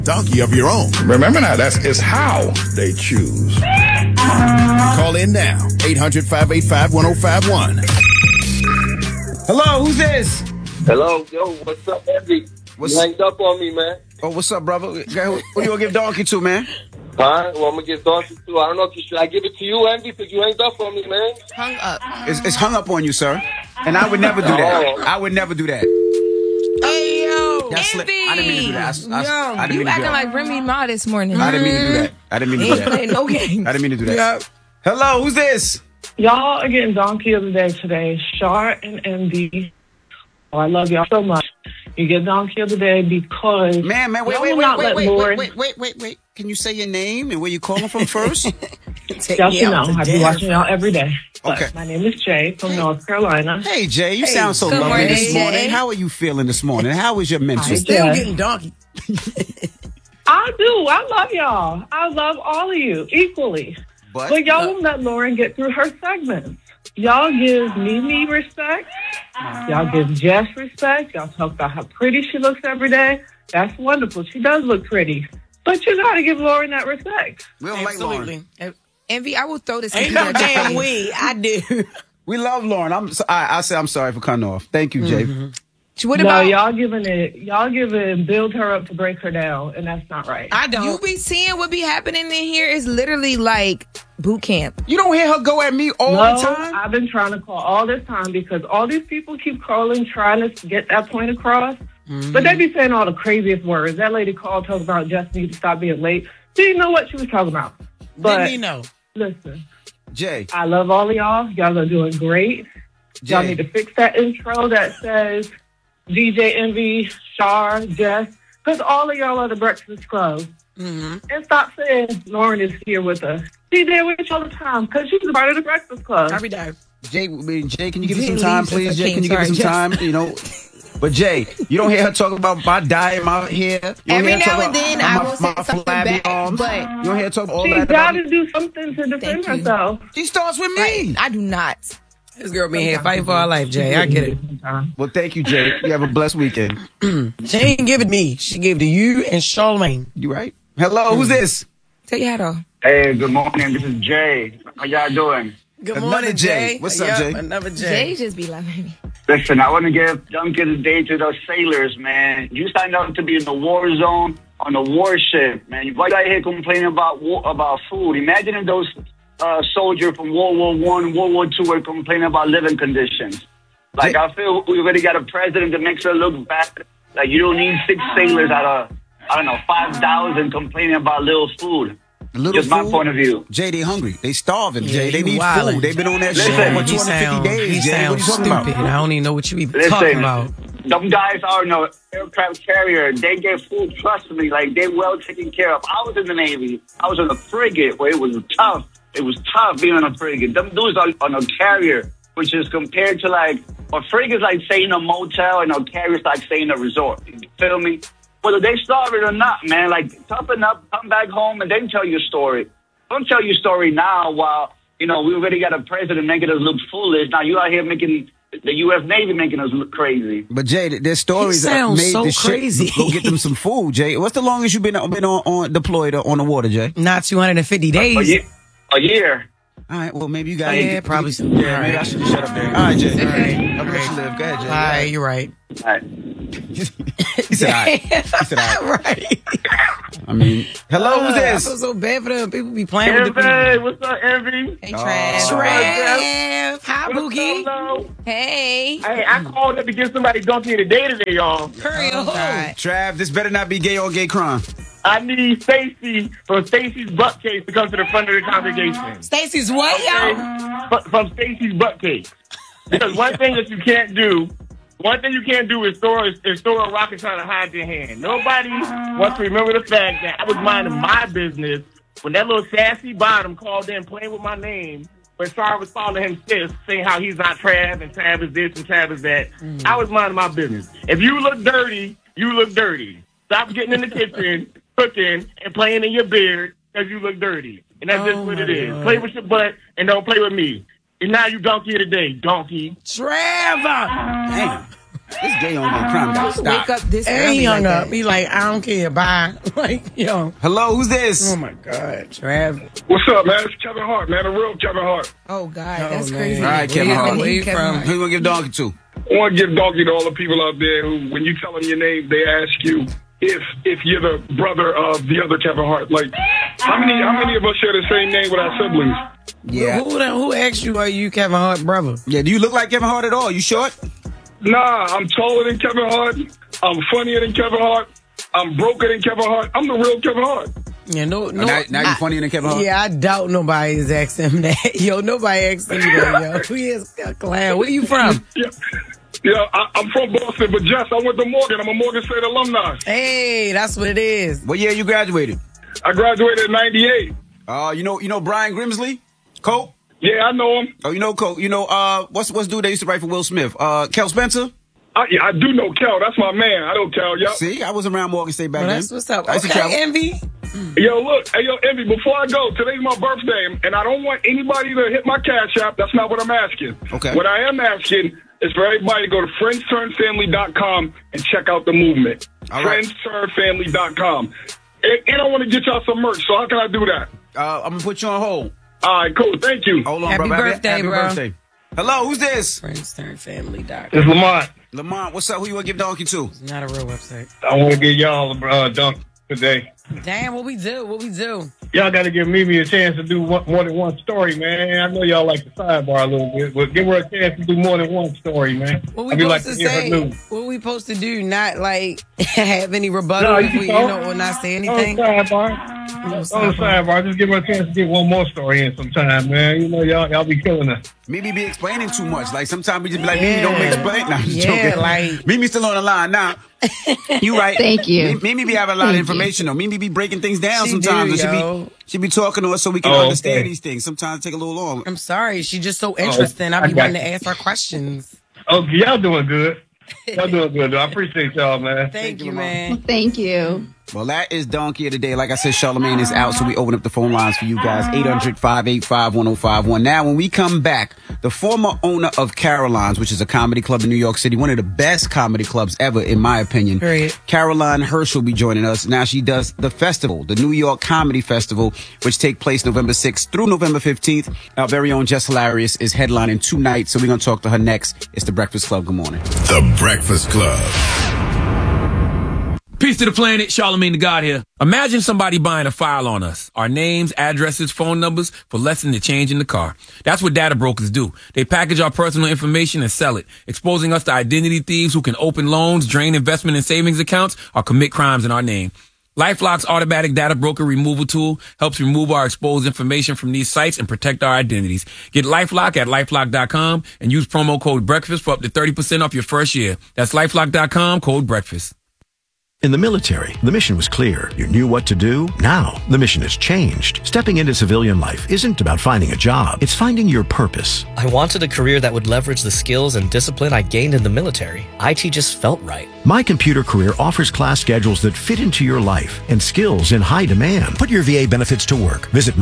donkey of your own. Remember now, it's how they choose. Call in now. 800-585-1051. Hello, who's this? Hello, yo, what's up, Andy? What's You hanged up on me, man. Oh, what's up, brother? Who you gonna give donkey to, man? Huh? Well, I'm gonna give Donkey too. I don't know if should I give it to you, Andy, because you hanged up on me, man. Hung up. It's hung up on you, sir. And I would never do that. I would never do that. Hey, yo. Envy. I didn't mean to do that. I didn't You mean to do acting that. like Remy Ma this morning. I didn't mean to do that. I didn't mean to do that. Playing no games. I didn't mean to do that. Hello, who's this? Y'all are getting donkey of the day today. Shar and MD. Oh, I love y'all so much. You get donkey of the day because Man, wait. Can you say your name and where you calling from first? Y'all should know. I've been watching y'all every day. Okay. My name is Jay from North Carolina. Hey, Jay, you sound so good lovely morning, this morning. Jay. How are you feeling this morning? How is your mental? Still getting donkey. I do. I love y'all. I love all of you equally. But y'all won't let Lauren get through her segments. Y'all give Mimi respect. Y'all give Jess respect. Y'all talk about how pretty she looks every day. That's wonderful. She does look pretty. But you got to give Lauren that respect. We don't like Lauren. Envy, I will throw this. Ain't no damn we. I do. We love Lauren. I say I'm sorry for cutting off. Thank you, Jay. What about y'all giving build her up to break her down, and that's not right. I don't. you be seeing what be happening in here is literally like boot camp. You don't hear her go at me all the time? I've been trying to call all this time because all these people keep calling, trying to get that point across. But they be saying all the craziest words. That lady called, talking about just need to stop being late. She didn't know what she was talking about. But Didn't he know? listen, Jay. I love all of y'all. Y'all are doing great. Y'all need to fix that intro that says DJ Envy, Shar, Jess, because all of y'all are the Breakfast Club. And stop saying Lauren is here with us. She's there with you all the time because she's a part of the Breakfast Club. Every day. Jay, can you give us some time, please? Jay, can you give us some time? You know, but Jay, you don't hear her talk about my diet, my hair. You Every now and then I will say something back, arms. but You don't hear her talk about all She's that. got to do something to defend you. herself. She starts with me. I do not. This girl been here fighting for her life, Jay. I get it. Well, thank you, Jay. You have a blessed weekend. She ain't give it me. She gave it to you and Charlamagne. You right? Hello, who's this? Take your hat off. Hey, good morning. This is Jay. How y'all doing? Good Another morning, Jay. Jay. What's up, Jay? Another Jay Jay. just be loving me. Listen, I want to give Donkey of the Day to those sailors, man. You signed up to be in the war zone on a warship, man. You out here complaining about food. Imagine if those soldiers from World War I, World War II were complaining about living conditions. Like, I feel we already got a president that makes her look bad. Like, you don't need 6 sailors out of, 5,000 complaining about little food. Just my point of view. Jay, they hungry. They starving, Yeah, Jay. They you need wildin'. food. They've been on that shit Listen, for 250 days, Jay. What are you talking stupid. about? I don't even know what you be Listen, talking about. them guys are in an aircraft carrier. They get food, trust me. Like, they're well taken care of. I was in the Navy. I was on a frigate where it was tough. It was tough being on a frigate. Them dudes are on a carrier, which is compared to, like, a frigate's like staying in a motel and a carrier's like staying in a resort. You feel me? Whether they starve it or not, man, like, toughen up, come back home, and then tell your story. Don't tell your story now while, we already got a president making us look foolish. Now you out here making the U.S. Navy making us look crazy. But Jay, their stories sounds made so the shit. crazy. Go get them some food, Jay. What's the longest you've been on deployed on the water, Jay? Not 250 days. A year. All right, well, maybe you got Yeah, probably so. Yeah, maybe I should shut up there. All right, Jay. I'm gonna let you live. Go ahead, Jay. All right, you're right. All right. He said, all right. He said, all right. Right. I mean, hello, who's I this? feel so bad for them. People be playing with the people. Envy, what's up, Envy? Hey, Trav. Trav. Hi, Boogie. Hey. Hey, I called up to give somebody donkey of the day today, y'all. Hurry up. God. Trav, this better not be gay or gay crime. I need Stacy from Stacy's Butt Case to come to the front of the congregation. Stacy's what, y'all? From Stacy's Butt Case. Because one thing you can't do is throw a rock and try to hide your hand. Nobody wants to remember the fact that I was minding my business when that little sassy bottom called in playing with my name. When Sarah was calling him sis, saying how he's not Trav and Trav is this and Trav is that. I was minding my business. If you look dirty, you look dirty. Stop getting in the kitchen, cooking, and playing in your beard because you look dirty. And that's just what it is. Play with your butt and don't play with me. And now you donkey of the day, donkey. Trevor. Damn. This gay on gay crime gotta stop. Wake up this And early he hung like up. that. He like, I don't care. Bye. Like, yo. Hello, who's this? Oh my God, Trav. What's up, man? It's Kevin Hart, man. The real Kevin Hart. Oh God, Oh, that's man. crazy. All right, Kevin Hart. Where you from? Who you gonna give donkey to? I want to give donkey to all the people out there who, when you tell them your name, they ask you if you're the brother of the other Kevin Hart. Like, how many of us share the same name with our siblings? Yeah. Who asked you, are you Kevin Hart brother? Yeah, do you look like Kevin Hart at all? You short? Nah, I'm taller than Kevin Hart. I'm funnier than Kevin Hart. I'm broker than Kevin Hart. I'm the real Kevin Hart. Yeah, no. Now you're funnier than Kevin Hart? Yeah, I doubt nobody is asking him that. Yo, nobody asked him that, yo. He is a clown. Where you from? Yeah, I'm from Boston, but Jess, I went to Morgan. I'm a Morgan State alumni. Hey, that's what it is. What year you graduated? I graduated in '98. You know Brian Grimsley? Cope? Yeah, I know him. Oh, you know Cope. You know, what's dude that used to write for Will Smith? Kel Spencer? Yeah, I do know Kel. That's my man. I know Kel, yep. See, I was around Morgan State back then. That's what's up. I used to travel. Okay, Envy. Yo, look. Hey, yo, Envy, before I go, today's my birthday, and I don't want anybody to hit my cash app. That's not what I'm asking. Okay. What I am asking is for everybody to go to friendsturnfamily.com and check out the movement. All right. Friendsturnfamily.com. And I want to get y'all some merch, so how can I do that? I'm going to put you on hold. All right, cool. Thank you. Hold on, Happy brother. birthday, Happy bro. birthday. Hello, who's this? FriendsTurnFamily.com. It's Lamont. Lamont, what's up? Who you want to give donkey to? It's not a real website. I want to give y'all a dunk today. Damn, what we do? Y'all got to give Mimi a chance to do more than one story, man. I know y'all like the sidebar a little bit, but give her a chance to do more than one story, man. What we supposed to say? What we supposed to do? Not like have any rebuttal, or not say anything. On the sidebar, just give her a chance to get one more story in sometime, man. You know, y'all be killing her. Mimi be explaining too much. Like sometimes we just be like, Mimi don't explain. No, I'm just Yeah, joking. like- Mimi still on the line now. You right. Thank you. Mimi be having a lot of information though. Mimi be breaking things down She sometimes. do, And yo. she be talking to us so we can understand these things. Sometimes it take a little long. I'm sorry, she's just so interesting. I be wanting to ask her questions. Oh, y'all doing good. Y'all doing good, though. I appreciate y'all, man. Thank you, man. Thank you. Well, that is Donkey of the Day. Like I said, Charlamagne is out, so we open up the phone lines for you guys. 800-585-1051. Now, when we come back, the former owner of Caroline's, which is a comedy club in New York City, one of the best comedy clubs ever, in my opinion. Period. Caroline Hirsch will be joining us. Now, she does the festival, the New York Comedy Festival, which take place November 6th through November 15th. Our very own Jess Hilarious is headlining 2 nights, so we're going to talk to her next. It's The Breakfast Club. Good morning. The Breakfast Club. Peace to the planet, Charlamagne the God here. Imagine somebody buying a file on us. Our names, addresses, phone numbers for less than the change in the car. That's what data brokers do. They package our personal information and sell it, exposing us to identity thieves who can open loans, drain investment and savings accounts, or commit crimes in our name. LifeLock's automatic data broker removal tool helps remove our exposed information from these sites and protect our identities. Get LifeLock at LifeLock.com and use promo code BREAKFAST for up to 30% off your first year. That's LifeLock.com, code BREAKFAST. In the military, the mission was clear. You knew what to do. Now, the mission has changed. Stepping into civilian life isn't about finding a job. It's finding your purpose. I wanted a career that would leverage the skills and discipline I gained in the military. IT just felt right. My Computer Career offers class schedules that fit into your life and skills in high demand. Put your VA benefits to work. Visit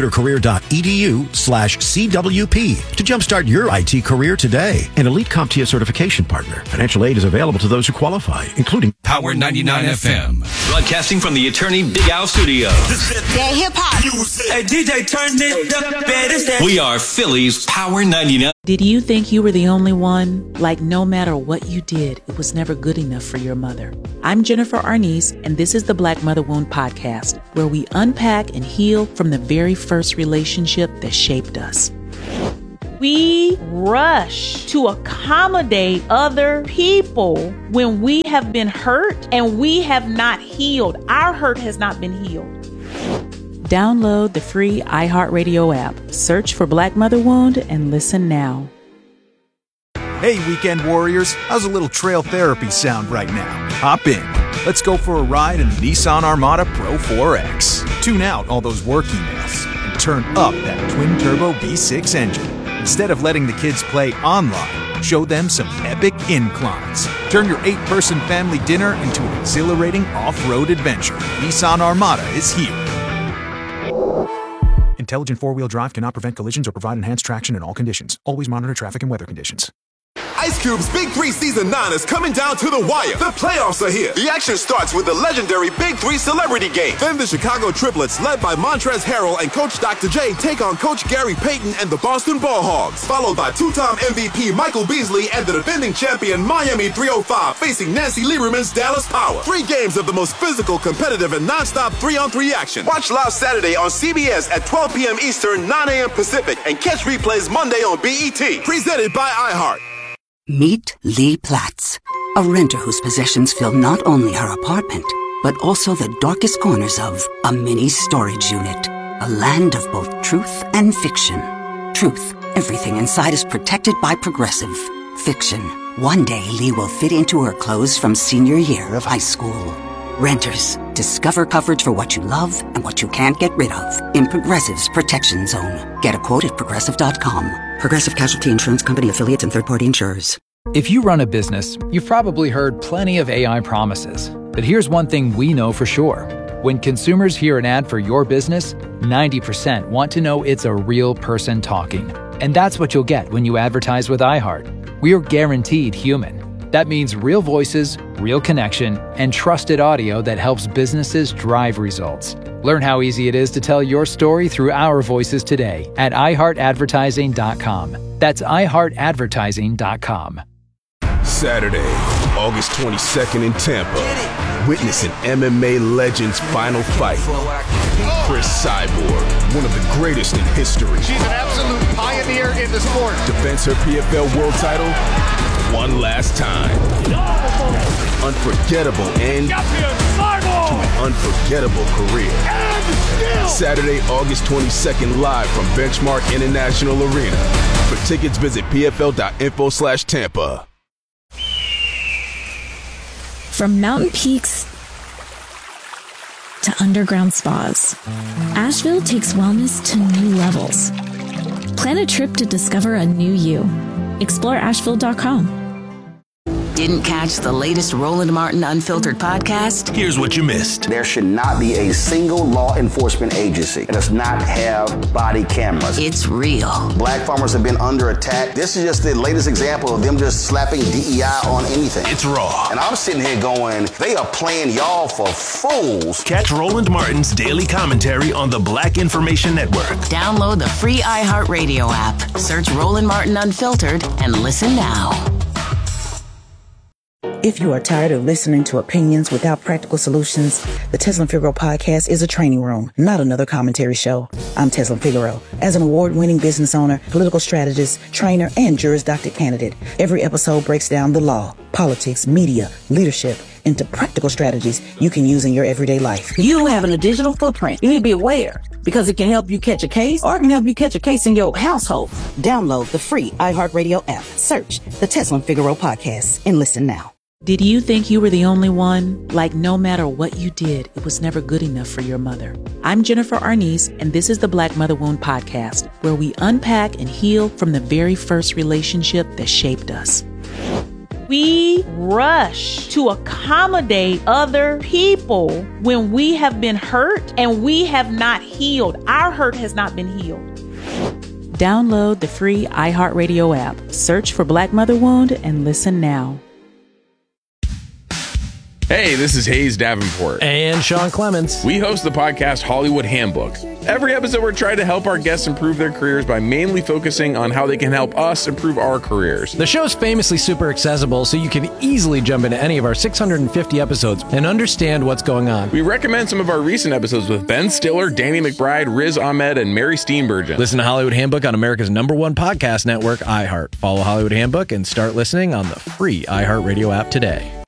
mycomputercareer.edu/CWP to jumpstart your IT career today. An Elite CompTIA certification partner. Financial aid is available to those who qualify, including Power 99 FM. Broadcasting from the Attorney Big Al Studio. That hip hop. Hey, DJ, turn it up. We are Philly's Power 99. Did you think you were the only one? Like no matter what you did, it was never good enough for your mother. I'm Jennifer Arnice, and this is the Black Mother Wound Podcast, where we unpack and heal from the very first relationship that shaped us. We rush to accommodate other people when we have been hurt and we have not healed. Our hurt has not been healed. Download the free iHeartRadio app. Search for Black Mother Wound and listen now. Hey, weekend warriors. How's a little trail therapy sound right now? Hop in. Let's go for a ride in the Nissan Armada Pro 4X. Tune out all those work emails and turn up that twin-turbo V6 engine. Instead of letting the kids play online, show them some epic inclines. Turn your 8-person family dinner into an exhilarating off-road adventure. Nissan Armada is here. Intelligent four-wheel drive cannot prevent collisions or provide enhanced traction in all conditions. Always monitor traffic and weather conditions. Ice Cube's Big 3 Season 9 is coming down to the wire. The playoffs are here. The action starts with the legendary Big 3 Celebrity Game. Then the Chicago Triplets, led by Montrezl Harrell and Coach Dr. J, take on Coach Gary Payton and the Boston Ball Hogs, followed by two-time MVP Michael Beasley and the defending champion Miami 305 facing Nancy Lieberman's Dallas Power. 3 games of the most physical, competitive, and non-stop 3-on-3 action. Watch live Saturday on CBS at 12 p.m. Eastern, 9 a.m. Pacific, and catch replays Monday on BET. Presented by iHeart. Meet Lee Platts, a renter whose possessions fill not only her apartment, but also the darkest corners of a mini storage unit. A land of both truth and fiction. Truth, everything inside is protected by Progressive. Fiction, one day Lee will fit into her clothes from senior year of high school. Renters, discover coverage for what you love and what you can't get rid of in Progressive's Protection Zone. Get a quote at Progressive.com. Progressive Casualty Insurance Company, affiliates, and third-party insurers. If you run a business, you've probably heard plenty of AI promises. But here's one thing we know for sure. When consumers hear an ad for your business, 90% want to know it's a real person talking. And that's what you'll get when you advertise with iHeart. We are guaranteed human. That means real voices, real connection, and trusted audio that helps businesses drive results. Learn how easy it is to tell your story through our voices today at iHeartAdvertising.com. That's iHeartAdvertising.com. Saturday, August 22nd in Tampa. Witness an MMA legend's final fight. Chris Cyborg, one of the greatest in history. She's an absolute pioneer in the sport. Defends her PFL world title one last time. Unforgettable end to an unforgettable career. Saturday, August 22nd, live from Benchmark International Arena. For tickets, visit pfl.info/Tampa. From mountain peaks to underground spas, Asheville takes wellness to new levels. Plan a trip to discover a new you. Explore Asheville.com. Didn't catch the latest Roland Martin Unfiltered podcast? Here's what you missed. There should not be a single law enforcement agency that does not have body cameras. It's real. Black farmers have been under attack. This is just the latest example of them just slapping DEI on anything. It's raw. And I'm sitting here going, they are playing y'all for fools. Catch Roland Martin's daily commentary on the Black Information Network. Download the free iHeartRadio app. Search Roland Martin Unfiltered and listen now. If you are tired of listening to opinions without practical solutions, the Tezlyn Figaro podcast is a training room, not another commentary show. I'm Tezlyn Figaro. As an award-winning business owner, political strategist, trainer, and Juris Doctor candidate, every episode breaks down the law, politics, media, leadership, into practical strategies you can use in your everyday life. You having a digital footprint. You need to be aware because it can help you catch a case or it can help you catch a case in your household. Download the free iHeartRadio app. Search the Tezlyn Figaro podcast and listen now. Did you think you were the only one? Like no matter what you did, it was never good enough for your mother. I'm Jennifer Arnice, and this is the Black Mother Wound Podcast, where we unpack and heal from the very first relationship that shaped us. We rush to accommodate other people when we have been hurt and we have not healed. Our hurt has not been healed. Download the free iHeartRadio app. Search for Black Mother Wound and listen now. Hey, this is Hayes Davenport. And Sean Clements. We host the podcast Hollywood Handbook. Every episode, we're trying to help our guests improve their careers by mainly focusing on how they can help us improve our careers. The show's famously super accessible, so you can easily jump into any of our 650 episodes and understand what's going on. We recommend some of our recent episodes with Ben Stiller, Danny McBride, Riz Ahmed, and Mary Steenburgen. Listen to Hollywood Handbook on America's #1 podcast network, iHeart. Follow Hollywood Handbook and start listening on the free iHeartRadio app today.